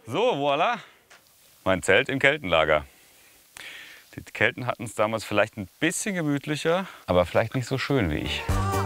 So, voilà, mein Zelt im Keltenlager. Die Kelten hatten es damals vielleicht ein bisschen gemütlicher, aber vielleicht nicht so schön wie ich.